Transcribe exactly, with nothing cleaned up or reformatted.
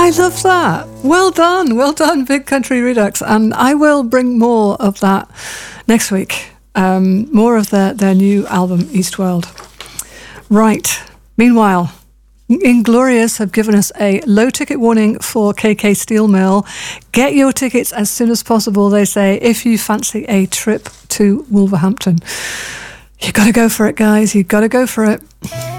I love that. Well done. Well done, Big Country Redux. And I will bring more of that next week. Um, more of their, their new album, East World. Right. Meanwhile, Inglorious have given us a low ticket warning for K K Steel Mill. Get your tickets as soon as possible, they say, if you fancy a trip to Wolverhampton. You got to go for it, guys. You got to go for it.